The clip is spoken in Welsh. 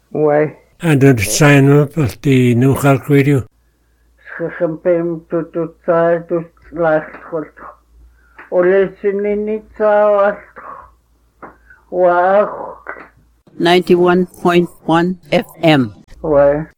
Why? And sign up at the New Halk Radio. Schempem tututsatus lachot. Olesinitsa wach. 91.1 FM. Why?